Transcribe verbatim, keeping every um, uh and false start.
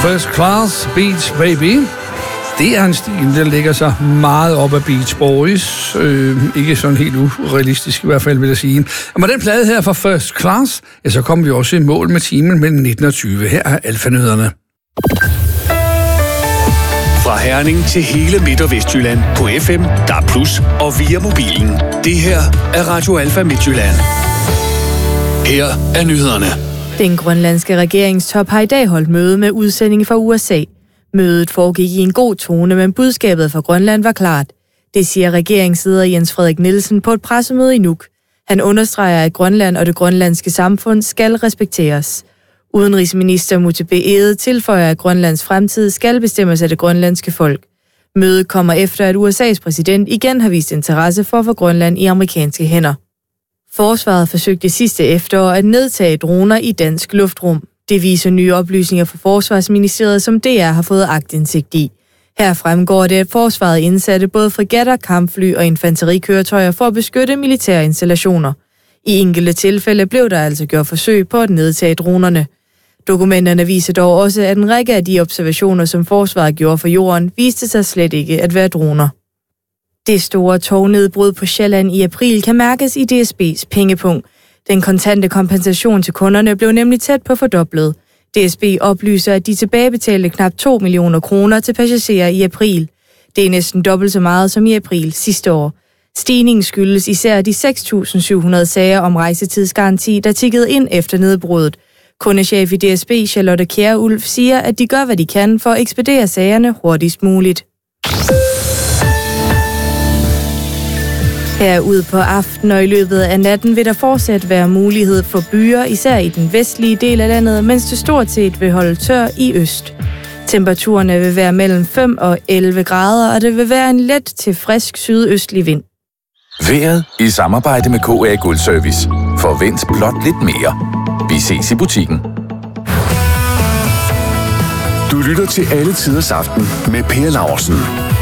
First Class Beach Baby. Det er en stil, der lægger sig meget op af Beach Boys. Øh, ikke sådan helt urealistisk i hvert fald, vil jeg sige. Og med den plade her fra First Class, ja, så kommer vi også i mål med timen mellem nitten og tyve. Her er Alfa-nyhederne. Fra Herning til hele Midt- og Vestjylland på F M, D A B plus, og via mobilen. Det her er Radio Alfa Midtjylland. Her er nyhederne. Den grønlandske regeringstop har i dag holdt møde med udsending fra U S A. Mødet foregik i en god tone, men budskabet fra Grønland var klart. Det siger regeringsleder Jens Frederik Nielsen på et pressemøde i Nuuk. Han understreger, at Grønland og det grønlandske samfund skal respekteres. Udenrigsminister Mutebe Egede tilføjer, at Grønlands fremtid skal bestemmes af det grønlandske folk. Mødet kommer efter, at U S A's præsident igen har vist interesse for at få Grønland i amerikanske hænder. Forsvaret forsøgte sidste efterår at nedtage droner i dansk luftrum. Det viser nye oplysninger fra Forsvarsministeriet, som D R har fået aktindsigt i. Her fremgår det, at forsvaret indsatte både fregatter, kampfly og infanterikøretøjer for at beskytte militære installationer. I enkelte tilfælde blev der altså gjort forsøg på at nedtage dronerne. Dokumenterne viser dog også, at en række af de observationer, som forsvaret gjorde for jorden, viste sig slet ikke at være droner. Det store tognedbrud på Sjælland i april kan mærkes i D S B's pengepunkt. Den kontante kompensation til kunderne blev nemlig tæt på fordoblet. D S B oplyser, at de tilbagebetalte knap to millioner kroner til passagerer i april. Det er næsten dobbelt så meget som i april sidste år. Stigningen skyldes især de seks tusind syv hundrede sager om rejsetidsgaranti, der tikkede ind efter nedbruddet. Kundechef i D S B, Charlotte Kjærulf, siger, at de gør, hvad de kan for at ekspedere sagerne hurtigst muligt. Herude på aftenen og i løbet af natten vil der fortsat være mulighed for byer, især i den vestlige del af landet, mens det stort set vil holde tør i øst. Temperaturerne vil være mellem fem og elleve grader, og det vil være en let til frisk sydøstlig vind. Vejret i samarbejde med K A Guldservice. Forvent blot lidt mere. Vi ses i butikken. Du lytter til Alle Tiders Aften med Per Laursen.